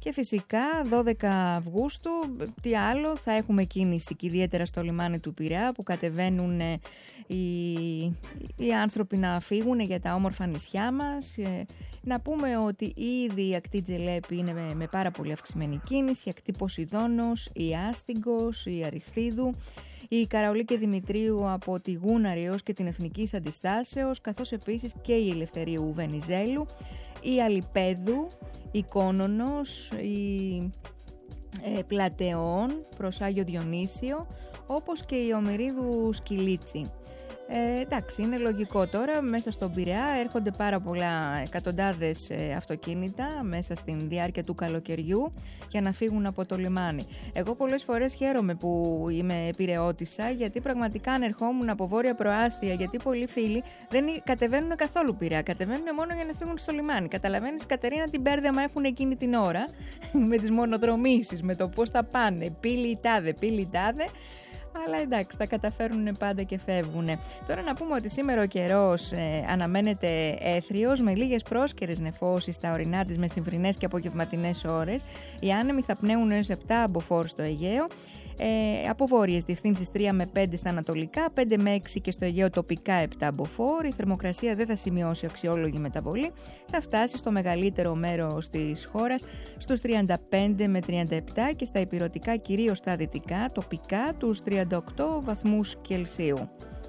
Και φυσικά 12 Αυγούστου, τι άλλο, θα έχουμε κίνηση και ιδιαίτερα στο λιμάνι του Πειραιά που κατεβαίνουν οι άνθρωποι να φύγουν για τα όμορφα νησιά μας. Να πούμε ότι ήδη η ακτή Τζελέπη είναι με πάρα πολύ αυξημένη κίνηση, η ακτή Ποσειδώνος, η Άστιγκος, η Αριστίδου, η Καραολή και Δημητρίου από τη Γούναρη έως και την Εθνικής Αντιστάσεως, καθώς επίσης και η Ελευθερίου Βενιζέλου, η Αλιπέδου, η Κόνονος, η Πλατεών προς Άγιο Διονύσιο, όπως και η Ομηρίδου Σκυλίτσι. Εντάξει, είναι λογικό τώρα, μέσα στον Πειραιά έρχονται πάρα πολλά εκατοντάδες αυτοκίνητα μέσα στην διάρκεια του καλοκαιριού για να φύγουν από το λιμάνι. Εγώ πολλές φορές χαίρομαι που είμαι Πειραιώτισσα, γιατί πραγματικά αν ερχόμουν από βόρεια προάστια, γιατί πολλοί φίλοι δεν κατεβαίνουν καθόλου Πειραιά, κατεβαίνουν μόνο για να φύγουν στο λιμάνι. Καταλαβαίνεις, Κατερίνα, την μπέρδεμα έχουν εκείνη την ώρα με τις μονοδρομήσεις, με το πώς θα πάνε, πύλη τάδε. Αλλά εντάξει, τα καταφέρουν πάντα και φεύγουν. Τώρα να πούμε ότι σήμερα ο καιρός αναμένεται έθριος με λίγες πρόσκαιρες νεφώσεις στα ορεινά της μεσημβρινές και απογευματινές ώρες. Οι άνεμοι θα πνέουν έως 7 μποφόρ στο Αιγαίο. Από βόρειες διευθύνσεις 3 με 5 στα ανατολικά, 5 με 6 και στο Αιγαίο τοπικά 7 μποφόρ. Η θερμοκρασία δεν θα σημειώσει αξιόλογη μεταβολή. Θα φτάσει στο μεγαλύτερο μέρος της χώρας στους 35 με 37 και στα ηπειρωτικά, κυρίως στα δυτικά, τοπικά τους 38 βαθμούς Κελσίου.